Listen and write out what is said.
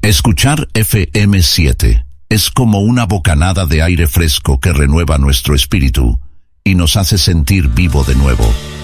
Escuchar FM7 es como una bocanada de aire fresco que renueva nuestro espíritu y nos hace sentir vivo de nuevo.